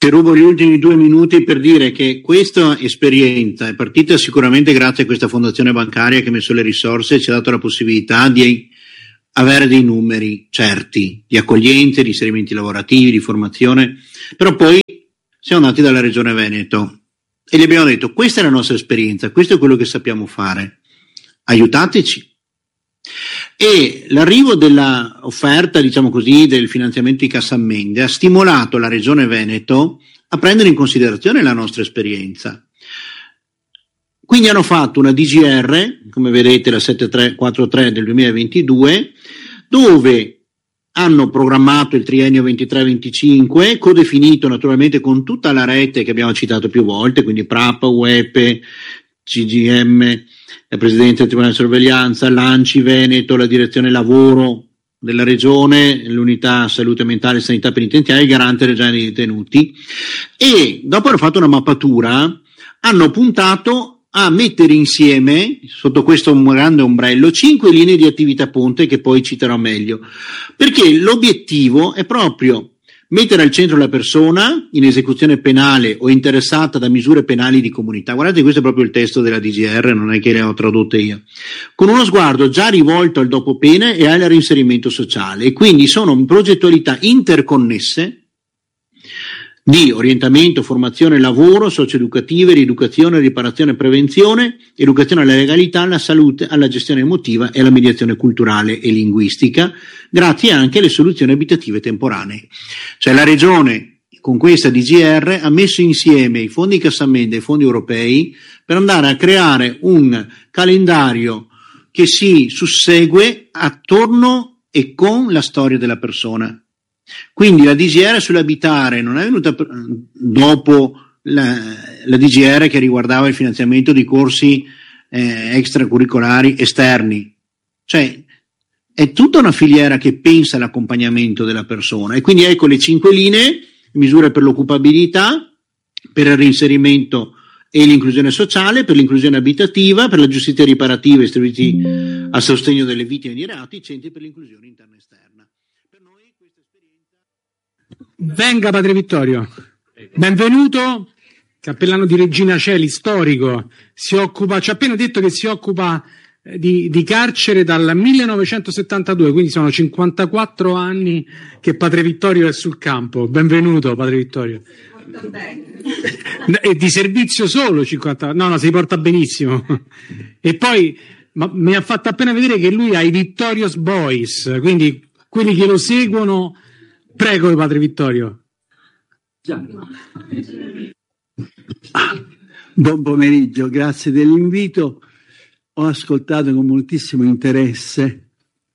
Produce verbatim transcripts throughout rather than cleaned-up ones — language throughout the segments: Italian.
ti rubo gli ultimi due minuti per dire che questa esperienza è partita sicuramente grazie a questa fondazione bancaria che ha messo le risorse e ci ha dato la possibilità di avere dei numeri certi di accoglienze, di inserimenti lavorativi, di formazione, però poi siamo andati dalla Regione Veneto e gli abbiamo detto: questa è la nostra esperienza, questo è quello che sappiamo fare, aiutateci. E l'arrivo della offerta, diciamo così, del finanziamento di Casammende ha stimolato la Regione Veneto a prendere in considerazione la nostra esperienza. Quindi hanno fatto una D G R, come vedete la settantatré quarantatré del duemilaventidue, dove hanno programmato il triennio ventitré venticinque, codefinito naturalmente con tutta la rete che abbiamo citato più volte, quindi PRAP, U E P E, C G M, la Presidente del Tribunale di Sorveglianza, l'ANCI Veneto, la Direzione Lavoro della Regione, l'Unità Salute Mentale e Sanità Penitenziaria, il Garante regionale dei detenuti, e dopo aver fatto una mappatura hanno puntato a mettere insieme, sotto questo grande ombrello, cinque linee di attività ponte che poi citerò meglio, perché l'obiettivo è proprio mettere al centro la persona in esecuzione penale o interessata da misure penali di comunità. Guardate, questo è proprio il testo della D G R, non è che le ho tradotte io, con uno sguardo già rivolto al dopo pena e al reinserimento sociale, e quindi sono progettualità interconnesse di orientamento, formazione, lavoro, socioeducative, rieducazione, riparazione e prevenzione, educazione alla legalità, alla salute, alla gestione emotiva e alla mediazione culturale e linguistica, grazie anche alle soluzioni abitative temporanee. Cioè la Regione, con questa D G R, ha messo insieme i fondi Casammende e i fondi europei per andare a creare un calendario che si sussegue attorno e con la storia della persona. Quindi la D G R sull'abitare non è venuta dopo la, la D G R che riguardava il finanziamento di corsi eh, extracurricolari esterni, cioè è tutta una filiera che pensa all'accompagnamento della persona, e quindi ecco le cinque linee: misure per l'occupabilità, per il reinserimento e l'inclusione sociale, per l'inclusione abitativa, per la giustizia riparativa e servizi a sostegno delle vittime di reati, centri per l'inclusione interna e esterna. Venga Padre Vittorio, benvenuto, cappellano di Regina Coeli, storico, si occupa, ci ha appena detto che si occupa di, di carcere dal millenovecentosettantadue, quindi sono cinquantaquattro anni che Padre Vittorio è sul campo. Benvenuto Padre Vittorio. E di servizio solo cinquanta, no no, si porta benissimo. E poi ma, mi ha fatto appena vedere che lui ha i Victorious Boys, quindi quelli che lo seguono. Prego, Padre Vittorio. Ah, buon pomeriggio, grazie dell'invito. Ho ascoltato con moltissimo interesse.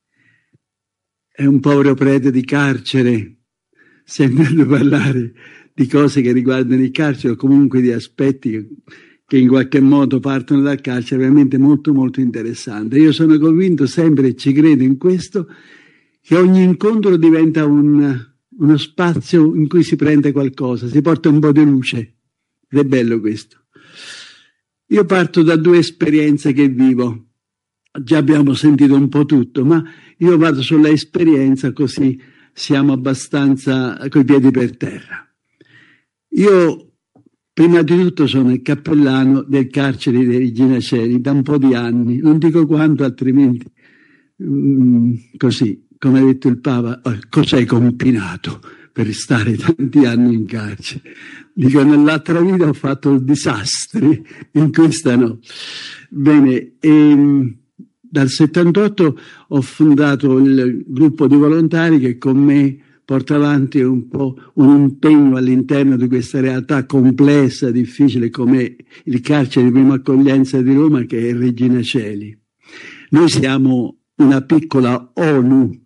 È un povero prete di carcere, sentendo parlare di cose che riguardano il carcere o comunque di aspetti che, che in qualche modo partono dal carcere, veramente molto molto interessante. Io sono convinto sempre, e ci credo in questo, che ogni incontro diventa un, uno spazio in cui si prende qualcosa, si porta un po' di luce, ed è bello questo. Io parto da due esperienze che vivo, già abbiamo sentito un po' tutto, ma io vado sulla esperienza così siamo abbastanza coi piedi per terra. Io prima di tutto sono il cappellano del carcere di Regina Coeli da un po' di anni, non dico quanto, altrimenti um, così. Come ha detto il Papa, cosa hai compinato per stare tanti anni in carcere? Dico, nell'altra vita ho fatto disastri, in questa no. Bene, e, dal settantotto ho fondato il gruppo di volontari che con me porta avanti un po' un impegno all'interno di questa realtà complessa, difficile come il carcere di prima accoglienza di Roma, che è Regina Coeli. Noi siamo una piccola ONU.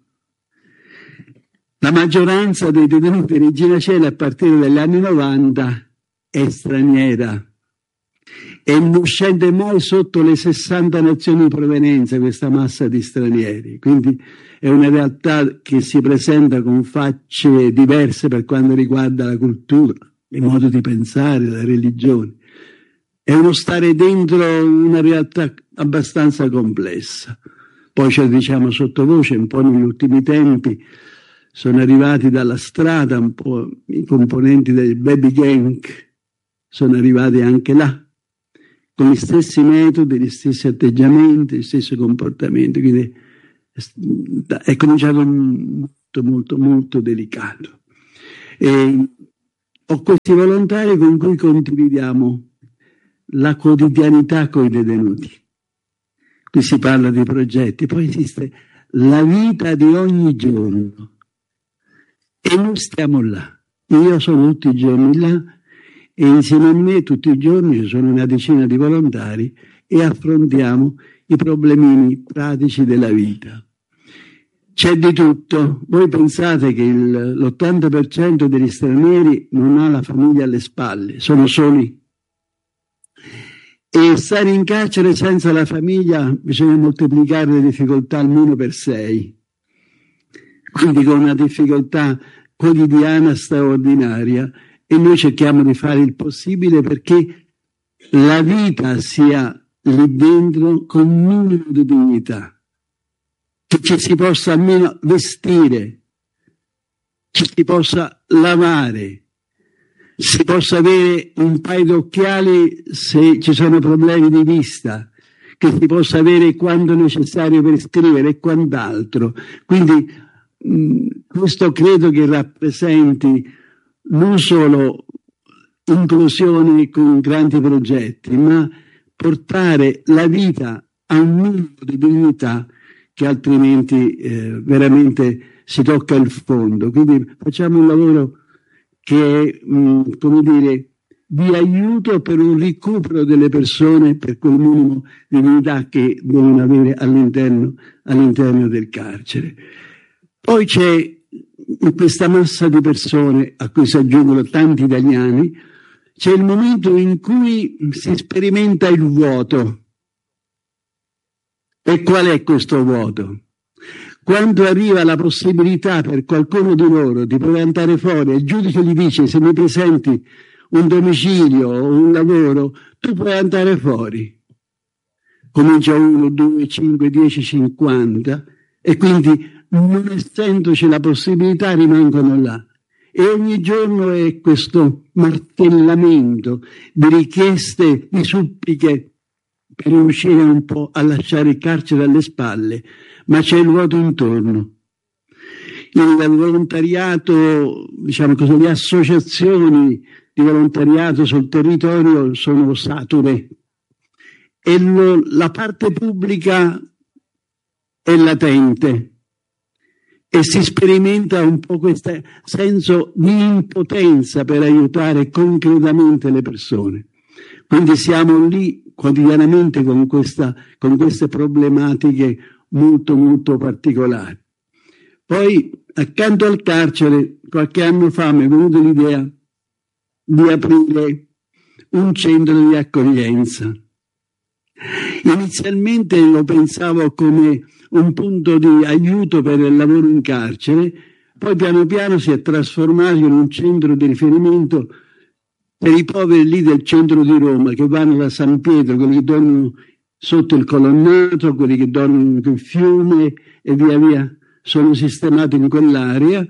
La maggioranza dei detenuti di Regina Coeli a partire dagli anni novanta è straniera e non scende mai sotto le sessanta nazioni di provenienza questa massa di stranieri, quindi è una realtà che si presenta con facce diverse per quanto riguarda la cultura, il modo di pensare, la religione. È uno stare dentro una realtà abbastanza complessa. Poi ce lo diciamo sottovoce un po' negli ultimi tempi. sono arrivati dalla strada, un po' i componenti del baby gang sono arrivati anche là, con gli stessi metodi, gli stessi atteggiamenti, gli stessi comportamenti, quindi è cominciato molto, molto, molto delicato. E ho questi volontari con cui condividiamo la quotidianità con i detenuti. Qui si parla di progetti, poi esiste la vita di ogni giorno e noi stiamo là. Io sono tutti i giorni là e insieme a me tutti i giorni ci sono una decina di volontari e affrontiamo i problemini pratici della vita. C'è di tutto. Voi pensate che il, l'ottanta per cento degli stranieri non ha la famiglia alle spalle, sono soli. E stare in carcere senza la famiglia bisogna moltiplicare le difficoltà almeno per sei. Quindi con una difficoltà quotidiana straordinaria, e noi cerchiamo di fare il possibile perché la vita sia lì dentro con un minimo di dignità. Che ci si possa almeno vestire, che si possa lavare, si possa avere un paio di occhiali se ci sono problemi di vista, che si possa avere quando necessario per scrivere e quant'altro. Quindi mh, questo credo che rappresenti non solo inclusione con grandi progetti, ma portare la vita a un minimo di dignità che altrimenti eh, veramente si tocca il fondo. Quindi facciamo un lavoro che è, mh, come dire, di aiuto per un recupero delle persone per quel minimo di dignità che devono avere all'interno, all'interno del carcere. Poi c'è in questa massa di persone, a cui si aggiungono tanti italiani, c'è il momento in cui si sperimenta il vuoto. E qual è questo vuoto? Quando arriva la possibilità per qualcuno di loro di poter andare fuori, il giudice gli dice: se mi presenti un domicilio o un lavoro, tu puoi andare fuori. Comincia uno, due, cinque, dieci, cinquanta e quindi non essendoci la possibilità rimangono là. E ogni giorno è questo martellamento di richieste, di suppliche per riuscire un po' a lasciare il carcere alle spalle, ma c'è il vuoto intorno. Il volontariato, diciamo così, le associazioni di volontariato sul territorio sono sature e lo, la parte pubblica è latente e si sperimenta un po' questo senso di impotenza per aiutare concretamente le persone. Quindi siamo lì quotidianamente con, questa, con queste problematiche molto molto particolari. Poi accanto al carcere qualche anno fa mi è venuta l'idea di aprire un centro di accoglienza. Inizialmente lo pensavo come un punto di aiuto per il lavoro in carcere, poi piano piano si è trasformato in un centro di riferimento per i poveri lì del centro di Roma che vanno da San Pietro, quelli che dormono sotto il colonnato, quelli che dormono nel fiume e via via sono sistemati in quell'area,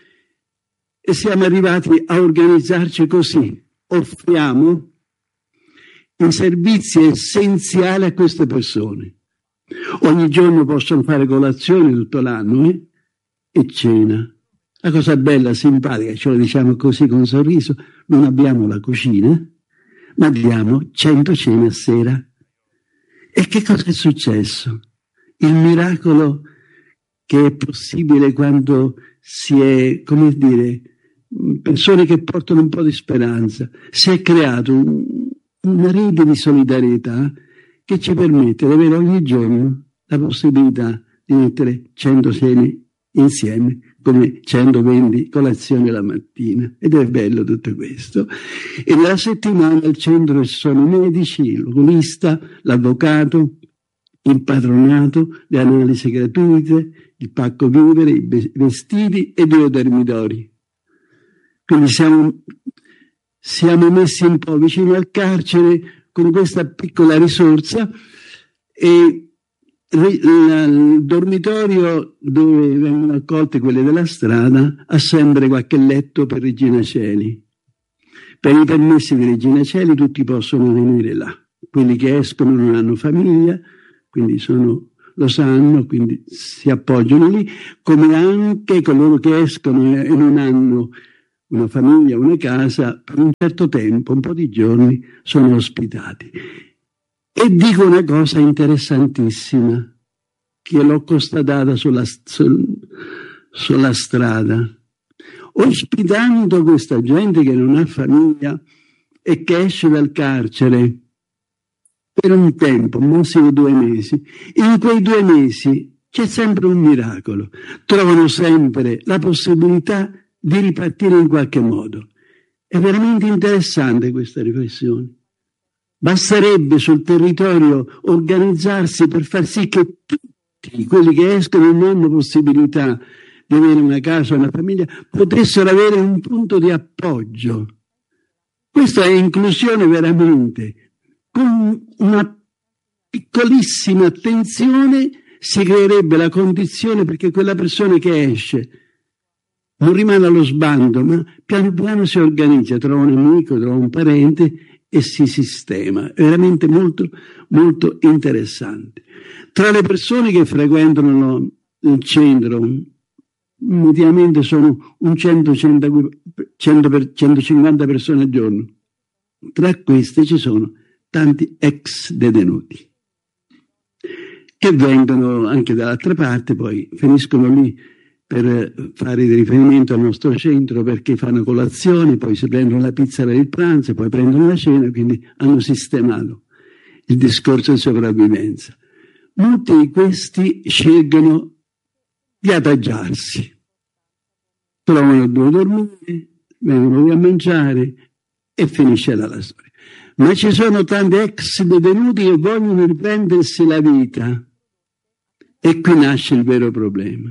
e siamo arrivati a organizzarci così. Offriamo i servizi essenziali a queste persone. Ogni giorno possono fare colazione tutto l'anno eh? e cena. La cosa bella, simpatica, ce lo diciamo così con un sorriso, non abbiamo la cucina, ma abbiamo cento cene a sera. E che cosa è successo? Il miracolo che è possibile quando si è, come dire, persone che portano un po' di speranza. Si è creato un, una rete di solidarietà che ci permette di avere ogni giorno la possibilità di mettere cento cene insieme, come centoventi colazioni la mattina. Ed è bello tutto questo. E nella settimana al centro ci sono i medici, l'oculista, l'avvocato, il patronato, le analisi gratuite, il pacco vivere, i vestiti e due dormitori. Quindi siamo, siamo messi un po' vicino al carcere con questa piccola risorsa e il dormitorio dove vengono accolte quelle della strada ha sempre qualche letto per Regina Coeli. Per i permessi di Regina Coeli tutti possono venire là. Quelli che escono non hanno famiglia, quindi sono, lo sanno, quindi si appoggiano lì, come anche coloro che escono e non hanno una famiglia, una casa, per un certo tempo, un po' di giorni, sono ospitati. E dico una cosa interessantissima, che l'ho constatata sulla, sul, sulla strada. Ospitando questa gente che non ha famiglia e che esce dal carcere per un tempo, massimo due mesi, in quei due mesi c'è sempre un miracolo. Trovano sempre la possibilità di ripartire in qualche modo. È veramente interessante questa riflessione. Basterebbe sul territorio organizzarsi per far sì che tutti quelli che escono non hanno possibilità di avere una casa o una famiglia potessero avere un punto di appoggio. Questa è inclusione veramente. Con una piccolissima attenzione si creerebbe la condizione perché quella persona che esce non rimane allo sbando, ma piano piano si organizza, trova un amico, trova un parente e si sistema. È veramente molto, molto interessante. Tra le persone che frequentano il centro, mediamente sono un cento centocinquanta persone al giorno. Tra queste ci sono tanti ex detenuti che vengono anche dall'altra parte, poi finiscono lì per fare riferimento al nostro centro perché fanno colazione, poi si prendono la pizza per il pranzo, poi prendono la cena, quindi hanno sistemato il discorso di sopravvivenza. Molti di questi scelgono di adagiarsi, trovano dove dormire, vengono lì a mangiare e finisce là la storia. Ma ci sono tanti ex detenuti che vogliono riprendersi la vita e qui nasce il vero problema.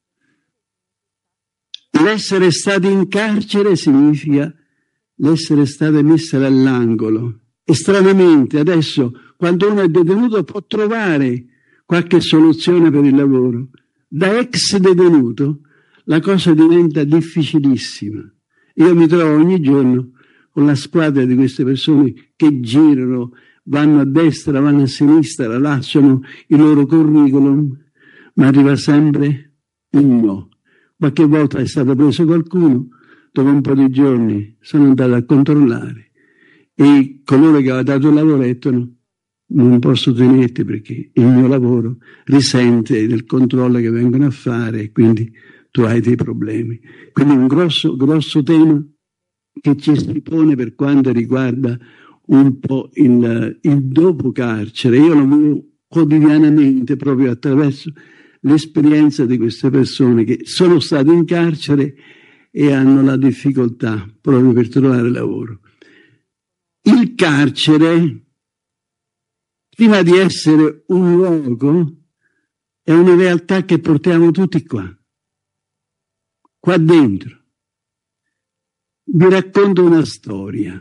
L'essere stati in carcere significa l'essere state messe all'angolo. E stranamente adesso, quando uno è detenuto, può trovare qualche soluzione per il lavoro. Da ex detenuto la cosa diventa difficilissima. Io mi trovo ogni giorno con la squadra di queste persone che girano, vanno a destra, vanno a sinistra, lasciano il loro curriculum, ma arriva sempre un no. Qualche volta è stato preso qualcuno, dopo un po' di giorni sono andato a controllare e coloro che aveva dato il lavoretto no, non posso tenerti perché il mio lavoro risente del controllo che vengono a fare e quindi tu hai dei problemi. Quindi un grosso, grosso tema che ci si pone per quanto riguarda un po' il, il dopo carcere. Io lo vedo quotidianamente proprio attraverso l'esperienza di queste persone che sono state in carcere e hanno la difficoltà proprio per trovare lavoro. Il carcere, prima di essere un luogo, è una realtà che portiamo tutti qua, qua dentro. Vi racconto una storia.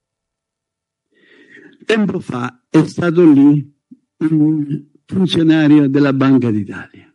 Tempo fa è stato lì un funzionario della Banca d'Italia,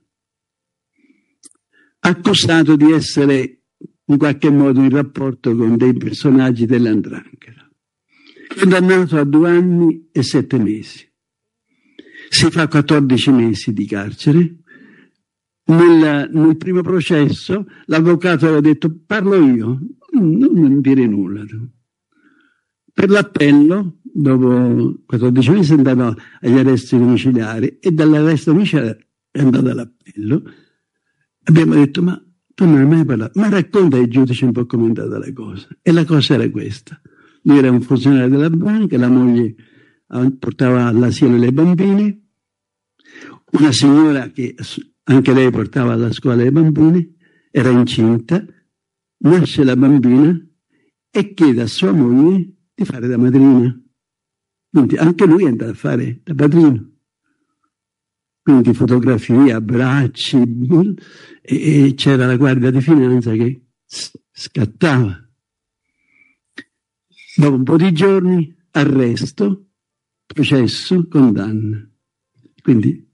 accusato di essere in qualche modo in rapporto con dei personaggi dell'Andrangheta, condannato a due anni e sette mesi. Si fa quattordici mesi di carcere. Nel, nel primo processo l'avvocato aveva detto parlo io, non, non dire nulla. Per l'appello, dopo quattordici mesi è andato agli arresti domiciliari e dall'arresto domiciliare è andato all'appello. Abbiamo detto ma tu non hai mai parlato, ma racconta ai giudici un po' come è andata la cosa. E la cosa era questa: lui era un funzionario della banca, la moglie portava all'asilo le bambine, una signora che anche lei portava alla scuola le bambine, era incinta, nasce la bambina e chiede a sua moglie di fare da madrina. Quindi anche lui è andato a fare da padrino. Quindi fotografie, abbracci, e c'era la Guardia di Finanza che scattava. Dopo un po' di giorni, arresto, processo, condanna. Quindi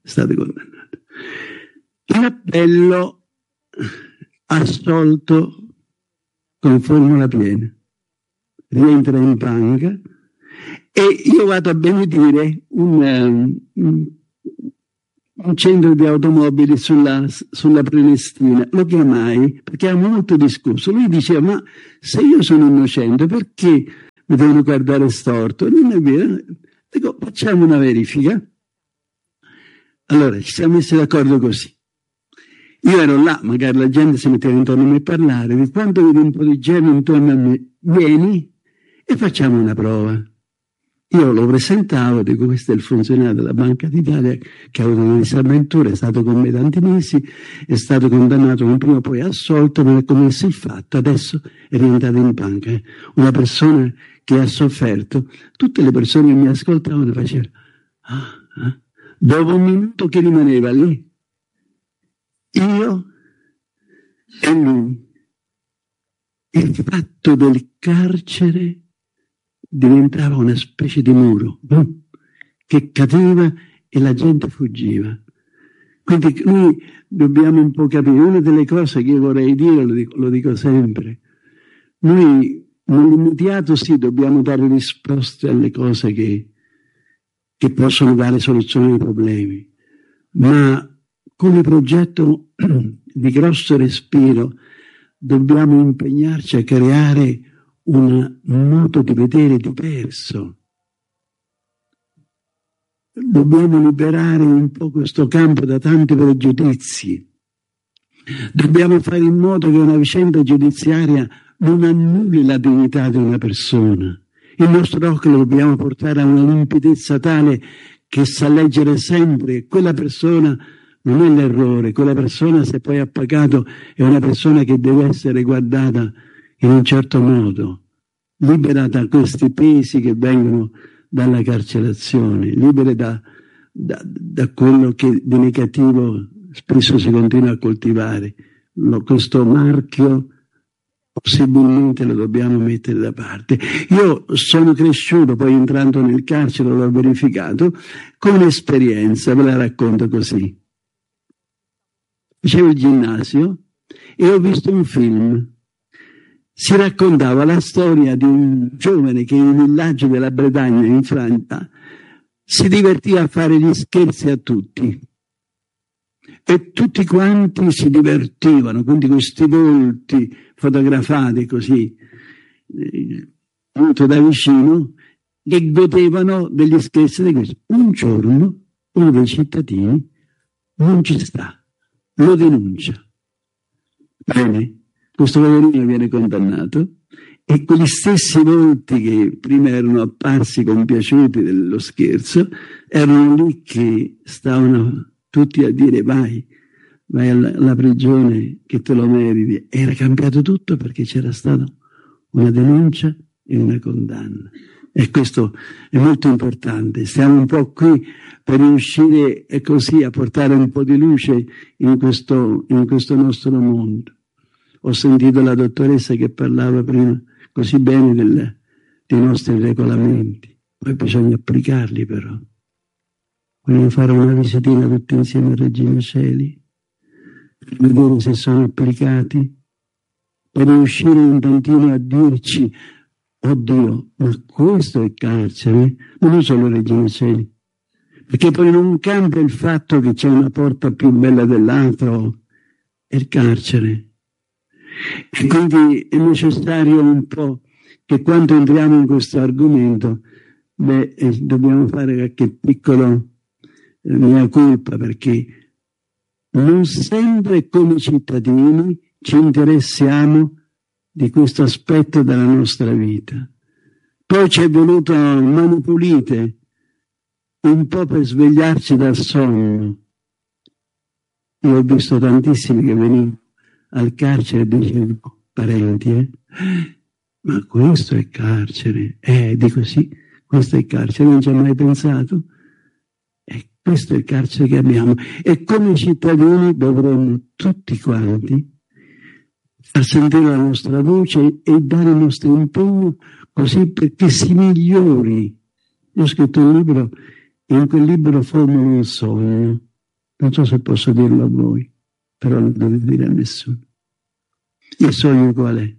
è stato condannato. In appello assolto con formula piena, rientra in banca e io vado a benedire un, un, un centro di automobili sulla, sulla Prenestina. Lo chiamai perché avevamo molto discusso. Lui diceva: ma se io sono innocente perché mi devono guardare storto? Non è vero. Dico, facciamo una verifica. Allora ci siamo messi d'accordo così. Io ero là, magari la gente si metteva intorno a me a parlare, di quando vedi un po' di gente intorno a me, vieni e facciamo una prova. Io lo presentavo, dico: questo è il funzionario della Banca d'Italia che ha avuto una disavventura, è stato con me tanti mesi, è stato condannato con prima poi assolto, non ha commesso il fatto, adesso è rientrato in banca. Una persona che ha sofferto, tutte le persone che mi ascoltavano facevano ah, ah. Dopo un minuto che rimaneva lì, io e lui, il fatto del carcere diventava una specie di muro no? che cadeva e la gente fuggiva. Quindi noi dobbiamo un po' capire. Una delle cose che io vorrei dire, lo dico, lo dico sempre, noi nell'immediato sì dobbiamo dare risposte alle cose che, che possono dare soluzioni ai problemi, ma come progetto di grosso respiro dobbiamo impegnarci a creare un modo di vedere diverso. Dobbiamo liberare un po' questo campo da tanti pregiudizi. Dobbiamo fare in modo che una vicenda giudiziaria non annulli la dignità di una persona. Il nostro occhio lo dobbiamo portare a una limpidezza tale che sa leggere sempre che quella persona non è l'errore, quella persona, se poi ha pagato, è una persona che deve essere guardata in un certo modo, libera da questi pesi che vengono dalla carcerazione, libera da, da, da quello che di negativo spesso si continua a coltivare. Lo, questo marchio possibilmente lo dobbiamo mettere da parte. Io sono cresciuto, poi entrando nel carcere l'ho verificato, con un'esperienza, ve la racconto così. Facevo il ginnasio e ho visto un film. Si raccontava la storia di un giovane che in un villaggio della Bretagna, in Francia, si divertiva a fare gli scherzi a tutti. E tutti quanti si divertivano, quindi questi volti fotografati così, molto da vicino, che godevano degli scherzi di questo. Un giorno uno dei cittadini non ci sta. Lo denuncia. Bene, questo poverino viene condannato e quegli stessi volti che prima erano apparsi compiaciuti dello scherzo erano lì che stavano tutti a dire vai, vai alla, alla prigione che te lo meriti. Era cambiato tutto perché c'era stata una denuncia e una condanna. E questo è molto importante. Stiamo un po' qui per riuscire e così a portare un po' di luce in questo, in questo nostro mondo. Ho sentito la dottoressa che parlava prima così bene del, dei nostri regolamenti. Poi bisogna applicarli però. Vogliamo fare una visitina tutti insieme a Regina Coeli per vedere se sono applicati, per riuscire un tantino a dirci oddio, ma questo è carcere? Non è solo Regina Coeli, perché poi non cambia il fatto che c'è una porta più bella dell'altra, è il carcere. E quindi è necessario un po' che quando entriamo in questo argomento, beh, eh, dobbiamo fare qualche piccolo eh, mea culpa, perché non sempre come cittadini ci interessiamo di questo aspetto della nostra vita. Poi ci è voluto mani pulite un po' per svegliarci dal sonno. Io ho visto tantissimi che venivano al carcere e dicevano, parenti, eh? Ma questo è carcere. Eh, dico sì, questo è carcere, non ci ho mai pensato. E questo è il carcere che abbiamo. E come cittadini dovremmo tutti quanti far sentire la nostra voce e dare il nostro impegno così perché si migliori. Io ho scritto un libro e in quel libro formulo un sogno. Non so se posso dirlo a voi, però non dovete dire a nessuno. Il sogno qual è?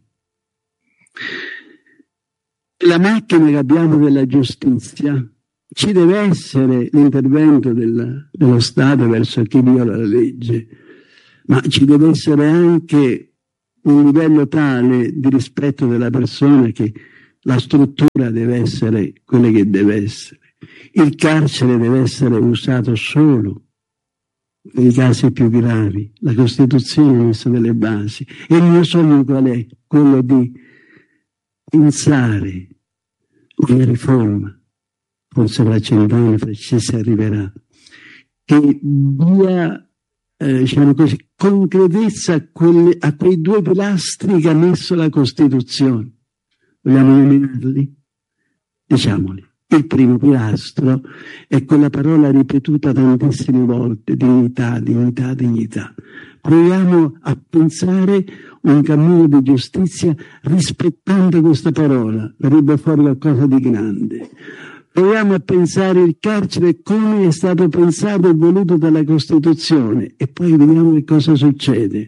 La macchina che abbiamo della giustizia, ci deve essere l'intervento del, dello Stato verso chi viola la legge, ma ci deve essere anche un livello tale di rispetto della persona che la struttura deve essere quella che deve essere. Il carcere deve essere usato solo nei casi più gravi. La Costituzione ha messo delle basi. E il mio sogno qual è? Quello di pensare una riforma, forse fra cent'anni ci si arriverà, che dia eh, diciamo così, concretezza a, quelle, a quei due pilastri che ha messo la Costituzione. Vogliamo nominarli? Diciamoli. Il primo pilastro è quella parola ripetuta tantissime volte: dignità, dignità, dignità. Proviamo a pensare un cammino di giustizia rispettando questa parola, verrebbe fuori qualcosa di grande. Proviamo a pensare il carcere come è stato pensato e voluto dalla Costituzione e poi vediamo che cosa succede.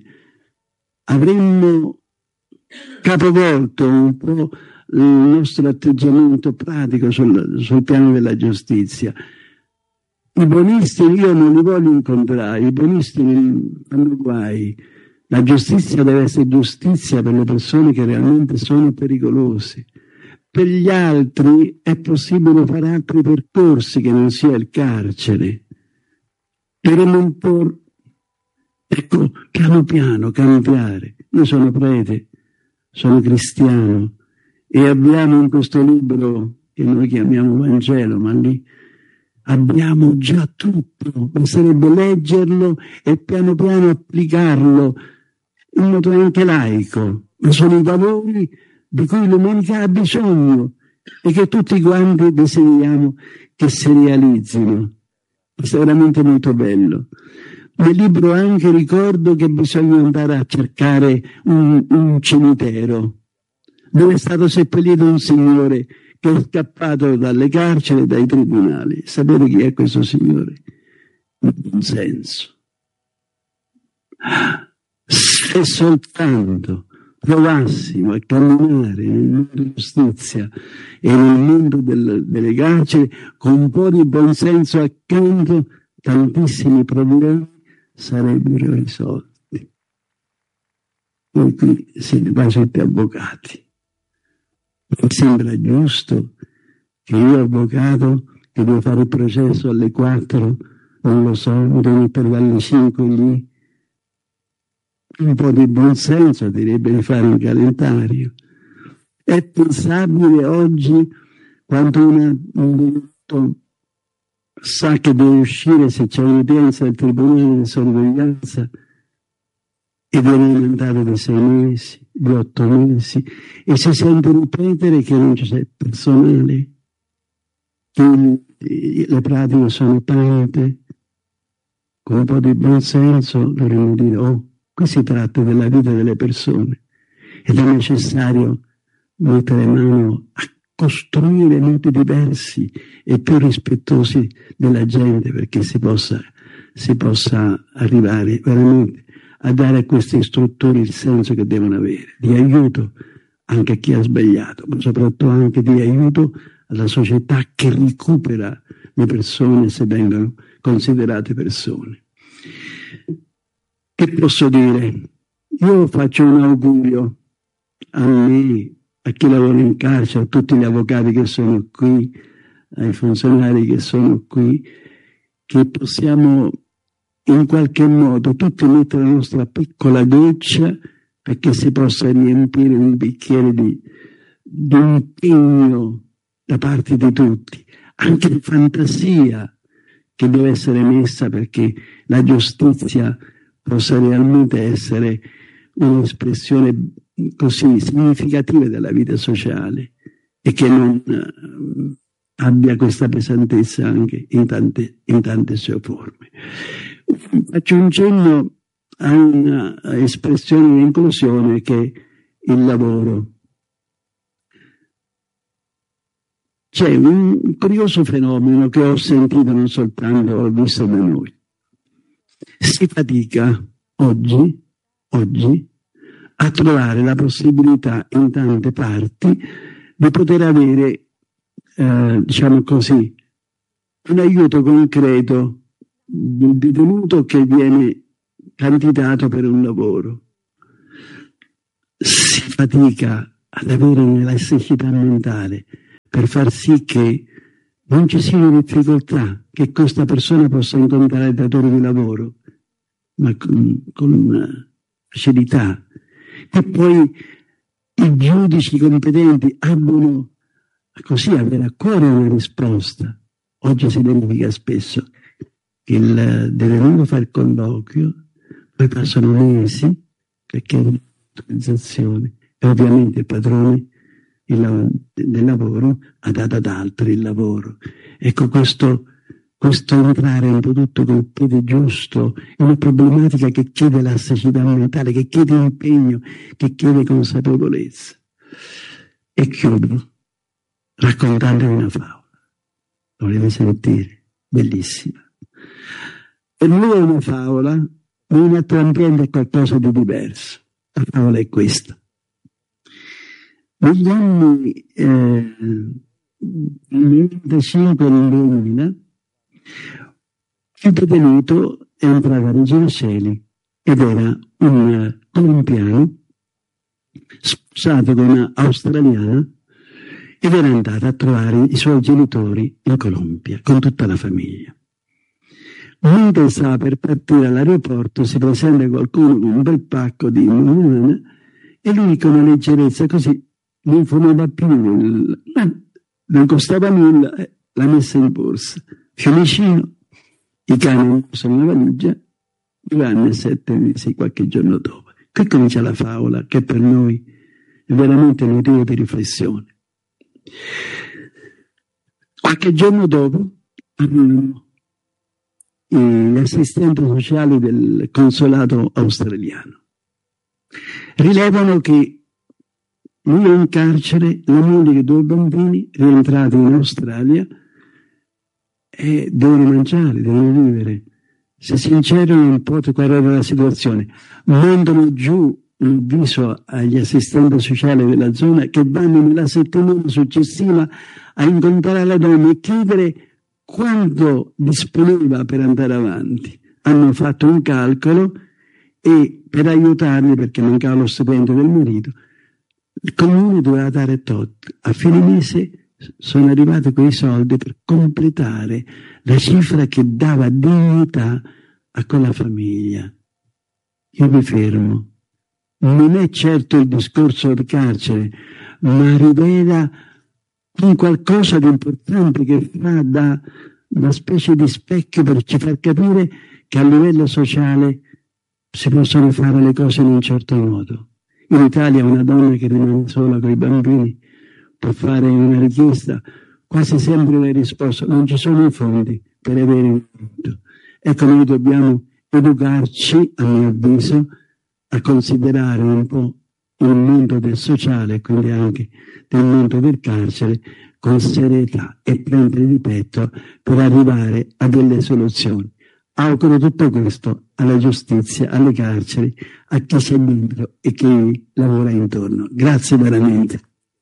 Avremmo capovolto un po' il nostro atteggiamento pratico sul, sul piano della giustizia. I buonisti io non li voglio incontrare, i buonisti fanno guai. La giustizia deve essere giustizia per le persone che realmente sono pericolose. Per gli altri è possibile fare altri percorsi che non sia il carcere. Dovremmo un po', ecco, piano piano cambiare. Io sono prete, sono cristiano e abbiamo in questo libro che noi chiamiamo Vangelo, ma lì abbiamo già tutto. Basterebbe leggerlo e piano piano applicarlo in modo anche laico. Ma sono i valori di cui l'umanità ha bisogno e che tutti quanti desideriamo che si realizzino. Questo è veramente molto bello. Nel libro anche ricordo che bisogna andare a cercare un, un cimitero dove è stato seppellito un signore che è scappato dalle carceri e dai tribunali. Sapete chi è questo signore? Non ha senso. Se soltanto provassimo a camminare nel mondo di giustizia e nel mondo del, delle carceri con un po' di buonsenso accanto, tantissimi problemi sarebbero risolti. Noi qui siamo siete avvocati. Mi sembra giusto che io, avvocato, che devo fare il processo alle quattro, non lo so, mi devo mettere alle cinque lì. Un po' di buonsenso direbbe di fare un calendario. È pensabile oggi, quando una, un diritto sa che deve uscire se c'è un'udienza del tribunale di sorveglianza e viene mandato di sei mesi, di otto mesi, e si sente ripetere che non c'è personale, che le pratiche sono tante. Con un po' di buonsenso dovremmo dire: oh, qui si tratta della vita delle persone ed è necessario mettere mano a costruire modi diversi e più rispettosi della gente, perché si possa, si possa arrivare veramente a dare a questi istruttori il senso che devono avere, di aiuto anche a chi ha sbagliato, ma soprattutto anche di aiuto alla società che recupera le persone se vengono considerate persone. Che posso dire? Io faccio un augurio a me, a chi lavora in carcere, a tutti gli avvocati che sono qui, ai funzionari che sono qui, che possiamo in qualche modo tutti mettere la nostra piccola goccia perché si possa riempire un bicchiere di, di impegno da parte di tutti, anche di fantasia che deve essere messa perché la giustizia possa realmente essere un'espressione così significativa della vita sociale e che non uh, abbia questa pesantezza anche in tante, in tante sue forme. Faccio un cenno a un'espressione di inclusione che è il lavoro. C'è un curioso fenomeno che ho sentito non soltanto, ho visto da noi. Si fatica oggi, oggi a trovare la possibilità in tante parti di poter avere, eh, diciamo così, un aiuto concreto del detenuto che viene candidato per un lavoro. Si fatica ad avere un'elasticità mentale per far sì che non ci siano difficoltà, che questa persona possa incontrare il datore di lavoro, ma con, con facilità. E poi i giudici competenti abbiano così avere a cuore una risposta. Oggi si verifica spesso che il detenuto fa il colloquio, poi passano mesi perché è un'autorizzazione e ovviamente il padrone il, del lavoro ha dato ad altri il lavoro. Ecco, questo, questo entrare un po' tutto col piede giusto è una problematica che chiede elasticità mentale, che chiede impegno, che chiede consapevolezza. E chiudo raccontandovi una favola. Lo volete sentire? Bellissima. Per lui è una favola, ma in altro ambiente è qualcosa di diverso. La favola è questa. Negli anni eh, novantacinque e duemila il detenuto è entrato a Regina Coeli ed era un colombiano sposato con una australiana ed era andato a trovare i suoi genitori in Colombia con tutta la famiglia. Mentre stava per partire all'aeroporto si presenta qualcuno con un bel pacco di marijuana e lui con una leggerezza così non fumava più, non costava nulla, l'ha messa in borsa. Fiumicino, i cani sono in valigia, due anni e sette mesi, qualche giorno dopo. Qui comincia la favola che per noi è veramente un motivo di riflessione. Qualche giorno dopo arrivano gli assistenti sociali del consolato australiano. Rilevano che lui è in carcere, la moglie e due bambini rientrati in Australia e devono mangiare, devono vivere. Se si incerano un po' qual era la situazione, mandano giù un avviso agli assistenti sociali della zona che vanno nella settimana successiva a incontrare la donna e chiedere quanto disponeva per andare avanti. Hanno fatto un calcolo e per aiutarli, perché mancava lo stipendio del marito, il comune doveva dare tot. A fine mese sono arrivati quei soldi per completare la cifra che dava dignità a quella famiglia. Io mi fermo. Non è certo il discorso del carcere, ma rivela un qualcosa di importante che fa da una specie di specchio per ci far capire che a livello sociale si possono fare le cose in un certo modo. In Italia una donna che rimane sola con i bambini può fare una richiesta, quasi sempre la risposta non ci sono i fondi per avere il diritto. Ecco, noi dobbiamo educarci, a mio avviso, a considerare un po' il mondo del sociale, quindi anche del mondo del carcere, con serietà e prendere di petto per arrivare a delle soluzioni. Auguro tutto questo alla giustizia, alle carceri, a chi c'è dentro e chi lavora intorno. Grazie veramente.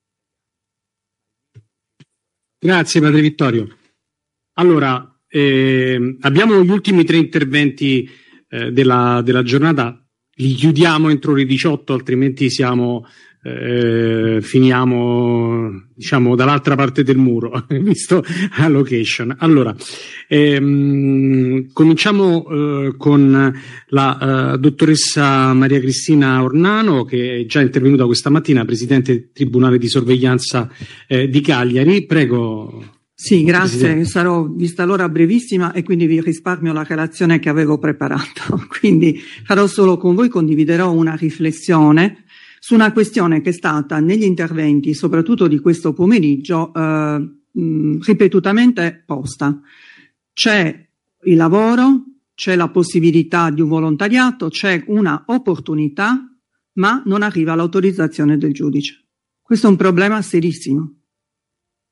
Grazie Padre Vittorio. Allora, eh, abbiamo gli ultimi tre interventi eh, della, della giornata. Li chiudiamo entro le diciotto, altrimenti siamo, eh, finiamo diciamo dall'altra parte del muro, visto la location. Allora, ehm, cominciamo eh, con la eh, dottoressa Maria Cristina Ornano, che è già intervenuta questa mattina, Presidente del Tribunale di Sorveglianza eh, di Cagliari. Prego. Sì, grazie, Presidente. Sarò vista l'ora brevissima e quindi vi risparmio la relazione che avevo preparato. Quindi farò solo con voi, condividerò una riflessione su una questione che è stata negli interventi, soprattutto di questo pomeriggio, eh, mh, ripetutamente posta. C'è il lavoro, c'è la possibilità di un volontariato, c'è una opportunità, ma non arriva l'autorizzazione del giudice. Questo è un problema serissimo.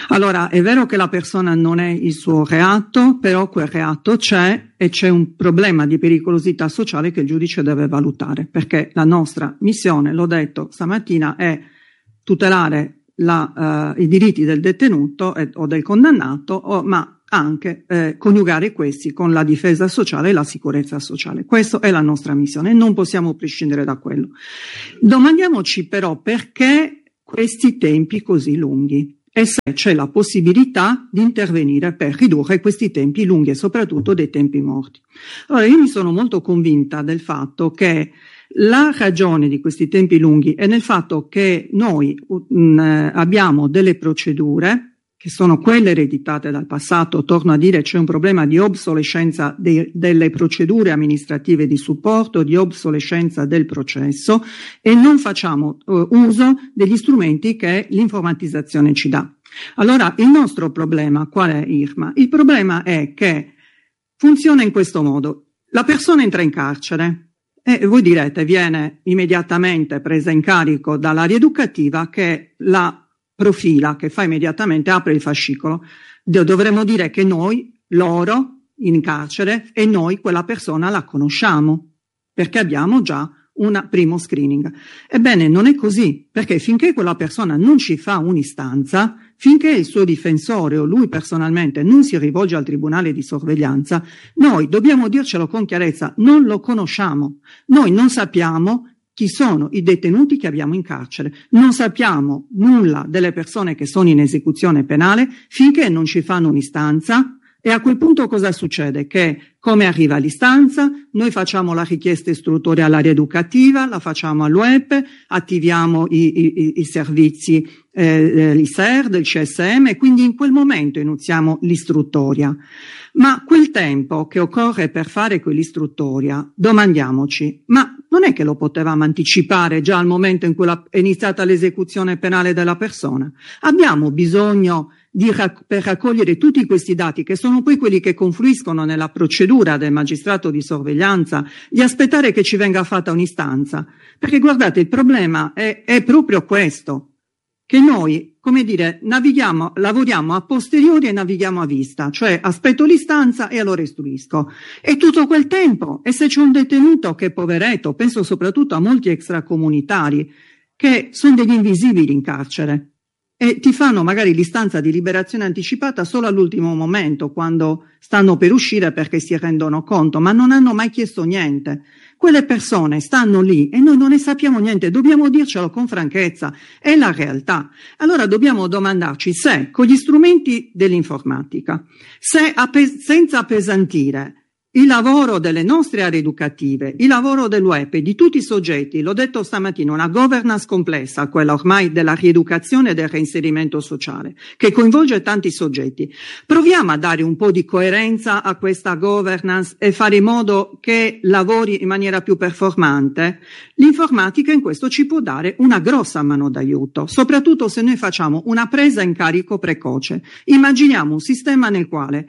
Allora, è vero che la persona non è il suo reato, però quel reato c'è e c'è un problema di pericolosità sociale che il giudice deve valutare, perché la nostra missione, l'ho detto stamattina, è tutelare la, uh, i diritti del detenuto eh, o del condannato, o, ma anche eh, coniugare questi con la difesa sociale e la sicurezza sociale. Questa è la nostra missione e non possiamo prescindere da quello. Domandiamoci però perché questi tempi così lunghi e se c'è la possibilità di intervenire per ridurre questi tempi lunghi e soprattutto dei tempi morti. Allora, io mi sono molto convinta del fatto che la ragione di questi tempi lunghi è nel fatto che noi mh, abbiamo delle procedure che sono quelle ereditate dal passato. Torno a dire, c'è un problema di obsolescenza de, delle procedure amministrative di supporto, di obsolescenza del processo, e non facciamo uh, uso degli strumenti che l'informatizzazione ci dà. Allora, il nostro problema qual è, Irma? Il problema è che funziona in questo modo. La persona entra in carcere e voi direte viene immediatamente presa in carico dalla rieducativa che la profila, che fa immediatamente, apre il fascicolo. Dovremmo dire che noi, loro, in carcere, e noi quella persona la conosciamo, perché abbiamo già un primo screening. Ebbene, non è così, perché finché quella persona non ci fa un'istanza, finché il suo difensore o lui personalmente non si rivolge al tribunale di sorveglianza, noi dobbiamo dircelo con chiarezza, non lo conosciamo. Noi non sappiamo chi sono i detenuti che abbiamo in carcere. Non sappiamo nulla delle persone che sono in esecuzione penale finché non ci fanno un'istanza. E a quel punto cosa succede? Che come arriva l'istanza, noi facciamo la richiesta istruttoria alla rieducativa, la facciamo all'U E P E, attiviamo i, i, i servizi eh, l'I S E R, del C S M, e quindi in quel momento iniziamo l'istruttoria. Ma quel tempo che occorre per fare quell'istruttoria, domandiamoci, ma non è che lo potevamo anticipare già al momento in cui è iniziata l'esecuzione penale della persona? Abbiamo bisogno di, per raccogliere tutti questi dati, che sono poi quelli che confluiscono nella procedura del magistrato di sorveglianza, di aspettare che ci venga fatta un'istanza. Perché guardate, il problema è, è proprio questo, che noi, come dire, navighiamo, lavoriamo a posteriori e navighiamo a vista, cioè aspetto l'istanza e allora istruisco. E tutto quel tempo, e se c'è un detenuto che poveretto, penso soprattutto a molti extracomunitari, che sono degli invisibili in carcere, e ti fanno magari l'istanza di liberazione anticipata solo all'ultimo momento, quando stanno per uscire perché si rendono conto, ma non hanno mai chiesto niente. Quelle persone stanno lì e noi non ne sappiamo niente, dobbiamo dircelo con franchezza, è la realtà. Allora dobbiamo domandarci se con gli strumenti dell'informatica, se appe- senza appesantire il lavoro delle nostre aree educative, il lavoro dell'U E P E, di tutti i soggetti, l'ho detto stamattina, una governance complessa, quella ormai della rieducazione e del reinserimento sociale, che coinvolge tanti soggetti. Proviamo a dare un po' di coerenza a questa governance e fare in modo che lavori in maniera più performante. L'informatica in questo ci può dare una grossa mano d'aiuto, soprattutto se noi facciamo una presa in carico precoce. Immaginiamo un sistema nel quale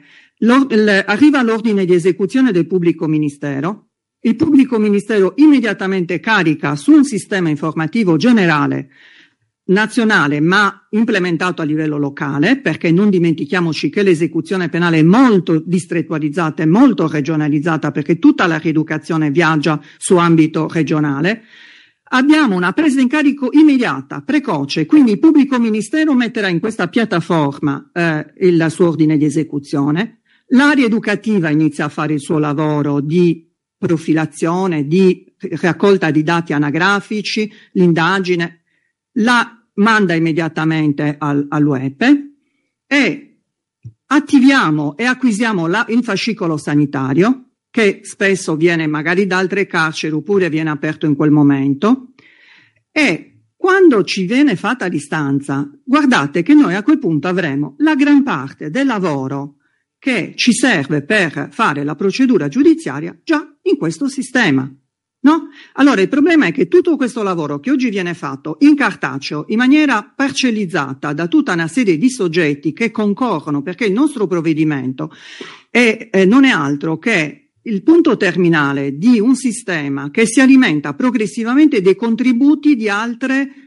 arriva l'ordine di esecuzione del pubblico ministero, il pubblico ministero immediatamente carica su un sistema informativo generale, nazionale, ma implementato a livello locale, perché non dimentichiamoci che l'esecuzione penale è molto distrettualizzata e molto regionalizzata, perché tutta la rieducazione viaggia su ambito regionale. Abbiamo una presa in carico immediata, precoce, quindi il pubblico ministero metterà in questa piattaforma eh, il suo ordine di esecuzione. L'area educativa inizia a fare il suo lavoro di profilazione, di raccolta di dati anagrafici, l'indagine, la manda immediatamente al, all'U E P E e attiviamo e acquisiamo la, il fascicolo sanitario, che spesso viene magari da altre carceri oppure viene aperto in quel momento, e quando ci viene fatta l'istanza, guardate che noi a quel punto avremo la gran parte del lavoro che ci serve per fare la procedura giudiziaria già in questo sistema, no? Allora il problema è che tutto questo lavoro che oggi viene fatto in cartaceo, in maniera parcellizzata da tutta una serie di soggetti che concorrono, perché il nostro provvedimento è, eh, non è altro che il punto terminale di un sistema che si alimenta progressivamente dei contributi di altre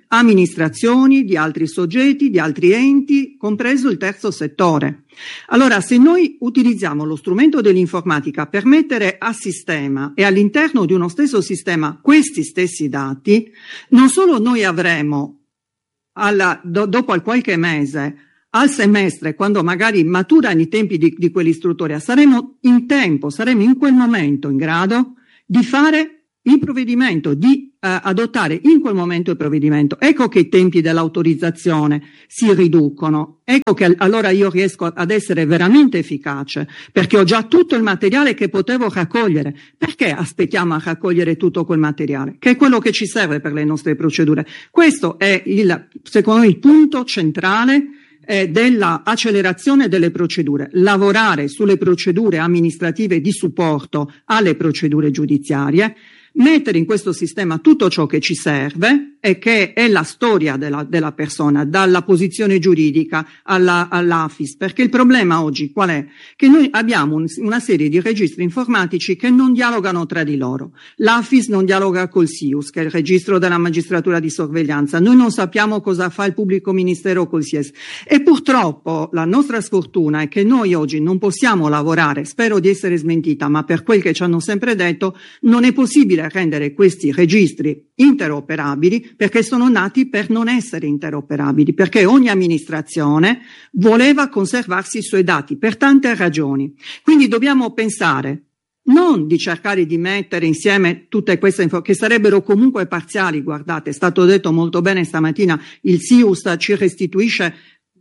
amministrazioni, di altri soggetti, di altri enti, compreso il terzo settore. Allora, se noi utilizziamo lo strumento dell'informatica per mettere a sistema e all'interno di uno stesso sistema questi stessi dati, non solo noi avremo alla, do, dopo al qualche mese, al semestre, quando magari maturano i tempi di, di quell'istruttoria, saremo in tempo, saremo in quel momento in grado di fare il provvedimento, di eh, adottare in quel momento il provvedimento. Ecco che i tempi dell'autorizzazione si riducono, ecco che allora io riesco ad essere veramente efficace, perché ho già tutto il materiale che potevo raccogliere. Perché aspettiamo a raccogliere tutto quel materiale? Che è quello che ci serve per le nostre procedure. Questo è il, secondo me, il punto centrale eh, della accelerazione delle procedure. Lavorare sulle procedure amministrative di supporto alle procedure giudiziarie, mettere in questo sistema tutto ciò che ci serve e che è la storia della, della persona, dalla posizione giuridica alla, all'A F I S, perché il problema oggi qual è? Che noi abbiamo un, una serie di registri informatici che non dialogano tra di loro. L'A F I S non dialoga col S I U S, che è il registro della magistratura di sorveglianza, noi non sappiamo cosa fa il pubblico ministero col S I E S e purtroppo la nostra sfortuna è che noi oggi non possiamo lavorare, spero di essere smentita, ma per quel che ci hanno sempre detto non è possibile rendere questi registri interoperabili, perché sono nati per non essere interoperabili, perché ogni amministrazione voleva conservarsi i suoi dati per tante ragioni. Quindi dobbiamo pensare non di cercare di mettere insieme tutte queste informazioni, che sarebbero comunque parziali. Guardate, è stato detto molto bene stamattina, il S I U S ci restituisce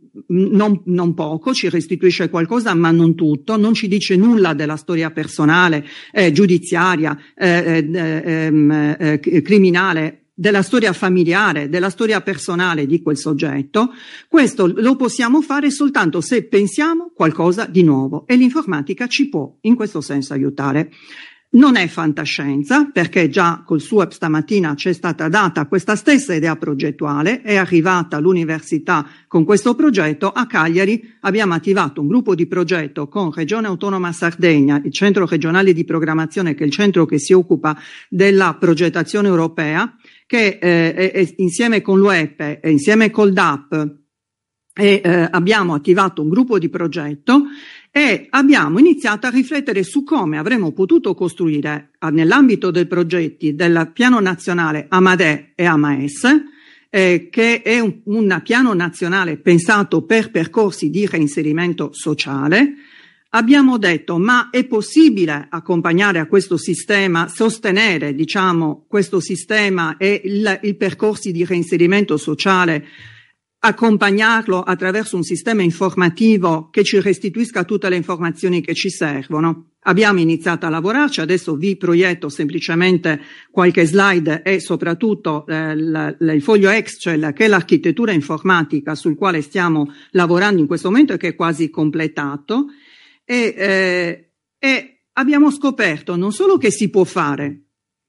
Non, non poco, ci restituisce qualcosa ma non tutto, non ci dice nulla della storia personale, eh, giudiziaria, eh, eh, eh, eh, criminale, della storia familiare, della storia personale di quel soggetto. Questo lo possiamo fare soltanto se pensiamo qualcosa di nuovo e l'informatica ci può in questo senso aiutare. Non è fantascienza, perché già col S U E P stamattina c'è stata data questa stessa idea progettuale, è arrivata l'università con questo progetto. A Cagliari abbiamo attivato un gruppo di progetto con Regione Autonoma Sardegna, il Centro Regionale di Programmazione, che è il centro che si occupa della progettazione europea, che eh, è, è, insieme con l'U E P E e insieme col D A P e, eh, abbiamo attivato un gruppo di progetto e abbiamo iniziato a riflettere su come avremmo potuto costruire nell'ambito dei progetti del piano nazionale Amadè e AMAES, eh, che è un, un piano nazionale pensato per percorsi di reinserimento sociale. Abbiamo detto, ma è possibile accompagnare a questo sistema, sostenere, diciamo, questo sistema e il, il percorsi di reinserimento sociale, accompagnarlo attraverso un sistema informativo che ci restituisca tutte le informazioni che ci servono. Abbiamo iniziato a lavorarci, adesso vi proietto semplicemente qualche slide e soprattutto eh, l, l, il foglio Excel, che è l'architettura informatica sul quale stiamo lavorando in questo momento e che è quasi completato, e, eh, e abbiamo scoperto non solo che si può fare,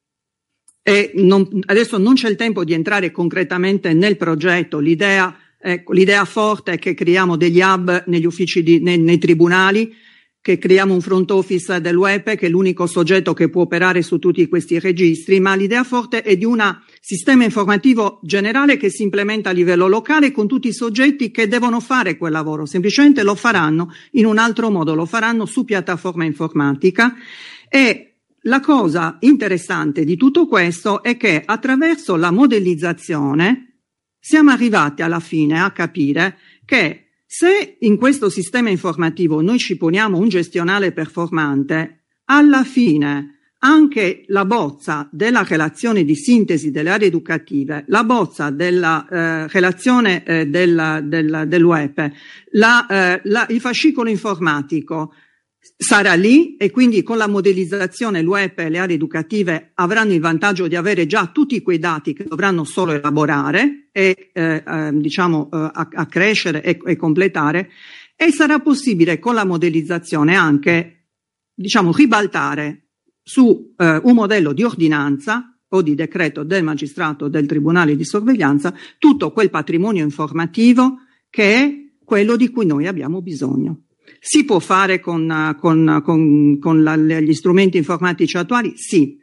e non, adesso non c'è il tempo di entrare concretamente nel progetto, l'idea, ecco, l'idea forte è che creiamo degli hub negli uffici di, nei, nei tribunali, che creiamo un front office dell'U E P E, che è l'unico soggetto che può operare su tutti questi registri, ma l'idea forte è di un sistema informativo generale che si implementa a livello locale con tutti i soggetti che devono fare quel lavoro, semplicemente lo faranno in un altro modo, lo faranno su piattaforma informatica. E la cosa interessante di tutto questo è che attraverso la modellizzazione siamo arrivati alla fine a capire che se in questo sistema informativo noi ci poniamo un gestionale performante, alla fine anche la bozza della relazione di sintesi delle aree educative, la bozza della eh, relazione eh, della, della, dell'U E P E, la, eh, la, il fascicolo informatico, sarà lì e quindi con la modellizzazione l'U E P E e le aree educative avranno il vantaggio di avere già tutti quei dati che dovranno solo elaborare e eh, eh, diciamo eh, accrescere e, e completare, e sarà possibile con la modellizzazione anche diciamo ribaltare su eh, un modello di ordinanza o di decreto del magistrato del tribunale di sorveglianza tutto quel patrimonio informativo che è quello di cui noi abbiamo bisogno. Si può fare con, con, con, con la, gli strumenti informatici attuali? Sì,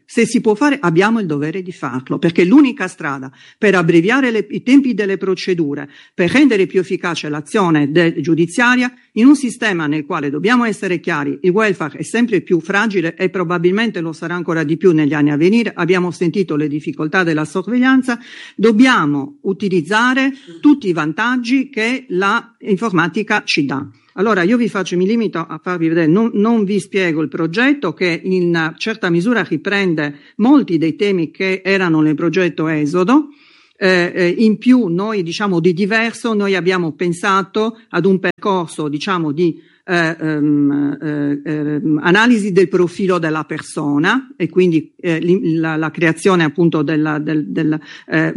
Se si può fare, abbiamo il dovere di farlo, perché l'unica strada per abbreviare le, i tempi delle procedure, per rendere più efficace l'azione de- giudiziaria, in un sistema nel quale dobbiamo essere chiari, il welfare è sempre più fragile e probabilmente lo sarà ancora di più negli anni a venire, abbiamo sentito le difficoltà della sorveglianza, dobbiamo utilizzare tutti i vantaggi che la informatica ci dà. Allora io vi faccio, mi limito a farvi vedere, non, non vi spiego il progetto che in certa misura riprende molti dei temi che erano nel progetto Esodo, eh, in più noi diciamo di diverso, noi abbiamo pensato ad un percorso diciamo di Eh, um, eh, eh, analisi del profilo della persona e quindi eh, la, la creazione appunto della, del, del, eh,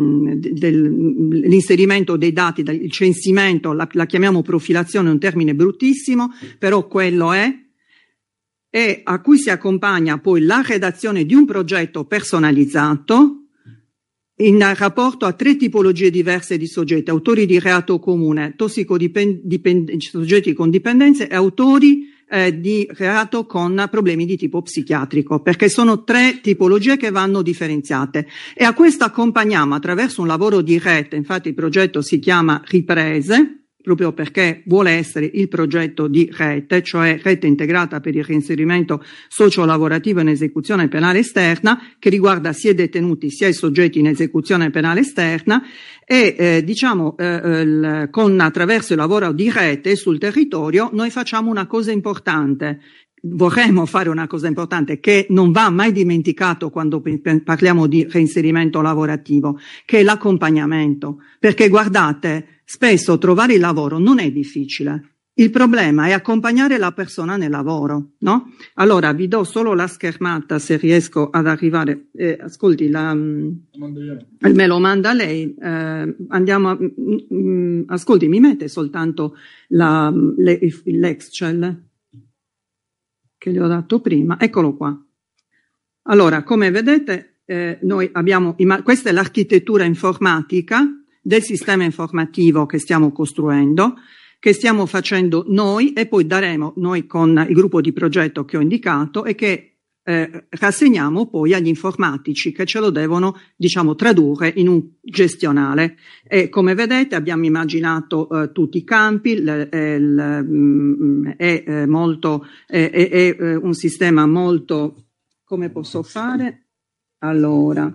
dell'inserimento dei dati, il censimento, la, la chiamiamo profilazione, è un termine bruttissimo, però quello è, e a cui si accompagna poi la redazione di un progetto personalizzato in rapporto a tre tipologie diverse di soggetti: autori di reato comune, tossicodipendenti, soggetti con dipendenze e autori eh, di reato con problemi di tipo psichiatrico, perché sono tre tipologie che vanno differenziate e a questo accompagniamo attraverso un lavoro di rete. Infatti il progetto si chiama Riprese, proprio perché vuole essere il progetto di rete, cioè rete integrata per il reinserimento socio-lavorativo in esecuzione penale esterna, che riguarda sia i detenuti sia i soggetti in esecuzione penale esterna e eh, diciamo eh, il, con attraverso il lavoro di rete sul territorio noi facciamo una cosa importante. Vorremmo fare una cosa importante che non va mai dimenticato quando parliamo di reinserimento lavorativo, che è l'accompagnamento, perché guardate, spesso trovare il lavoro non è difficile, il problema è accompagnare la persona nel lavoro, no? Allora vi do solo la schermata se riesco ad arrivare, eh, ascolti, la, me lo manda lei, eh, andiamo a, mm, ascolti, mi mette soltanto la, le, l'Excel che gli ho dato prima, eccolo qua. Allora, come vedete, eh, noi abbiamo, questa è l'architettura informatica del sistema informativo che stiamo costruendo, che stiamo facendo noi e poi daremo noi con il gruppo di progetto che ho indicato e che eh, rassegniamo poi agli informatici che ce lo devono, diciamo, tradurre in un gestionale. E come vedete abbiamo immaginato eh, tutti i campi, l, eh, l, mh, è, è, molto, è, è, è un sistema molto, come posso fare? Allora,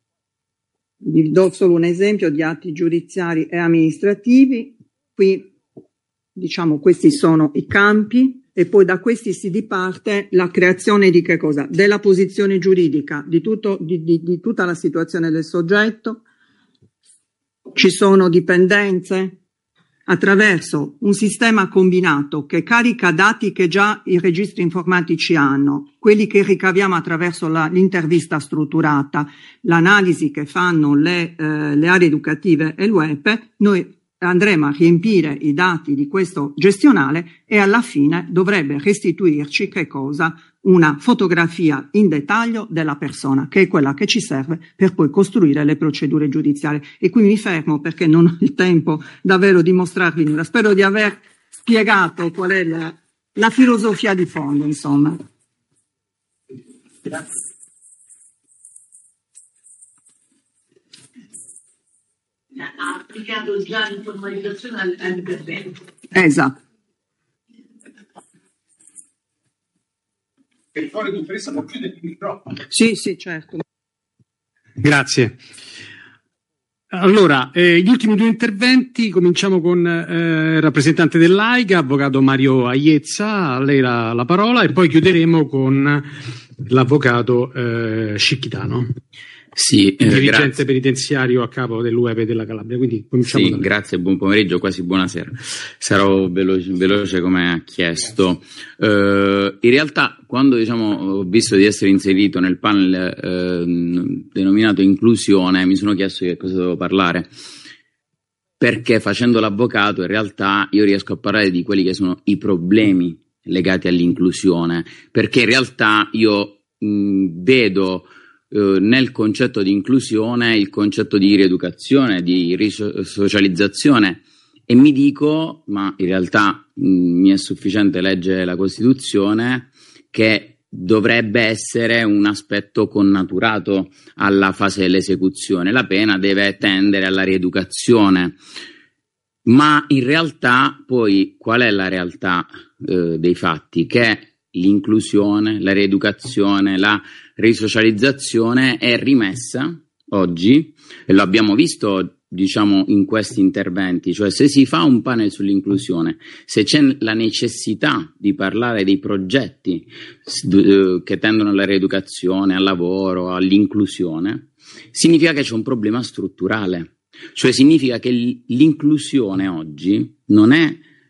vi do solo un esempio di atti giudiziari e amministrativi. Qui, diciamo, questi sono i campi e poi da questi si diparte la creazione di che cosa? Della posizione giuridica, di, tutto, di, di, di tutta la situazione del soggetto. Ci sono dipendenze attraverso un sistema combinato che carica dati che già i registri informatici hanno, quelli che ricaviamo attraverso la, l'intervista strutturata, l'analisi che fanno le, eh, le aree educative e l'U E P E, noi andremo a riempire i dati di questo gestionale e alla fine dovrebbe restituirci che cosa? Una fotografia in dettaglio della persona, che è quella che ci serve per poi costruire le procedure giudiziarie. E qui mi fermo perché non ho il tempo davvero di mostrarvi nulla. Spero di aver spiegato qual è la, la filosofia di fondo, insomma. Grazie. Ha applicato già l'informatizzazione al presente. Esatto. Per fare conferenza può chiudere il microfono. Sì, sì, certo. Grazie. Allora, eh, gli ultimi due interventi, cominciamo con eh, il rappresentante dell'A I G A, avvocato Mario Aiezza, a lei la, la parola, e poi chiuderemo con l'avvocato eh, Scicchitano. Sì, eh, dirigente grazie. penitenziario a capo dell'U E P E della Calabria. Quindi cominciamo. Sì, grazie, buon pomeriggio, quasi buonasera. Sarò veloce, veloce come ha chiesto. Uh, in realtà, quando diciamo ho visto di essere inserito nel panel uh, denominato inclusione, mi sono chiesto di che cosa devo parlare. Perché facendo l'avvocato, in realtà io riesco a parlare di quelli che sono i problemi legati all'inclusione. Perché in realtà io mh, vedo nel concetto di inclusione il concetto di rieducazione, di risocializzazione, e mi dico, ma in realtà mh, mi è sufficiente leggere la Costituzione, che dovrebbe essere un aspetto connaturato alla fase dell'esecuzione. La pena deve tendere alla rieducazione, ma in realtà poi qual è la realtà eh, dei fatti? Che l'inclusione, la rieducazione, la risocializzazione è rimessa oggi, e lo abbiamo visto diciamo in questi interventi, cioè se si fa un panel sull'inclusione, se c'è la necessità di parlare dei progetti eh, che tendono alla rieducazione, al lavoro, all'inclusione, significa che c'è un problema strutturale, cioè significa che l'inclusione oggi non è